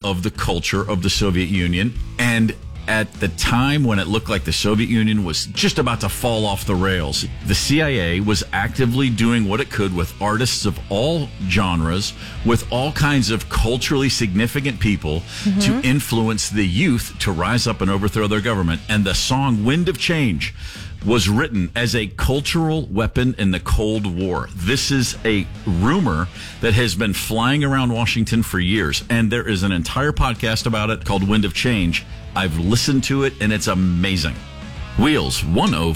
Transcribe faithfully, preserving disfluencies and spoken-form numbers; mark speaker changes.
Speaker 1: of the culture of the Soviet Union. And at the time when it looked like the Soviet Union was just about to fall off the rails, the C I A was actively doing what it could with artists of all genres, with all kinds of culturally significant people mm-hmm. to influence the youth to rise up and overthrow their government. And the song Wind of Change was written as a cultural weapon in the Cold War. This is a rumor that has been flying around Washington for years, and there is an entire podcast about it called Wind of Change. I've listened to it, and it's amazing. Wheels one oh